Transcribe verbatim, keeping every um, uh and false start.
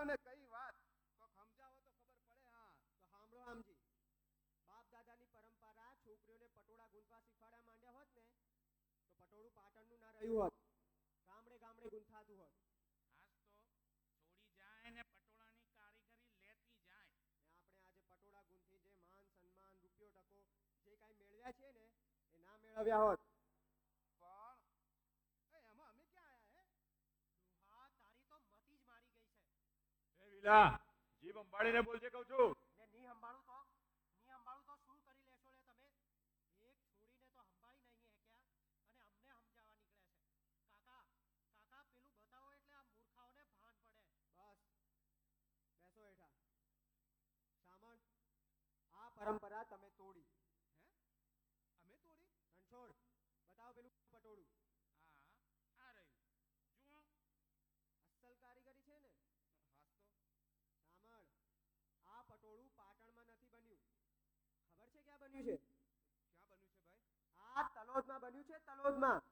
ને કઈ વાત કોક સમજાવો તો ખબર પડે. હા તો સાંભળો આમજી, બાપ દાદાની પરંપરા છોકરીઓને પટોળા ગૂંથવા શીખવાડ્યા માંડ્યા હોત ને તો પટોળું પાટણનું ના રહ્યું હોત, ગામડે ગામડે ગૂંથાતું હોત. હાસ તો છોડી જાય ને પટોળાની કારીગરી લેતી જાય ને આપણે આજે પટોળા ગૂંથી જે માન સન્માન રૂપિયો ટકો જે કાંઈ મેળવ્યા છે ને એ ના મેળવ્યા હોત. પણ એ એમાં અમે ક્યાં આયા હે? ડોહા, તારી તો મતી જ મારી ગઈ છે. એ વિલા, જીભ સંભાળીને બોલજે કહું છું. ને ની સંભાળું તો ની સંભાળું તો શું કરી લેશો લે તમે? એક છોડીને તો સંભાળી નહીં હેક્યા અને અમને સમજાવવા નીકળ્યા છે. કાકા કાકા પેલું બતાવો એટલે આ મૂર્ખાઓને ભાન પડે. બસ બેસો હેઠા. સામણ, આ પરંપરા તમે તોડી. હે અમે તોડી? રણછોડ, બતાવો પેલું પટોળું. હા આ રહ્યું જુઓ. અસલ કારીગરી છે ને? હાસ તો. સામળ, આ પટોળું પાટણમાં નથી બન્યું. ખબર છે ક્યાં બન્યું છે? ક્યાં બન્યું છે ભાઈ? આ તલોદમાં બન્યું છે, તલોદમાં.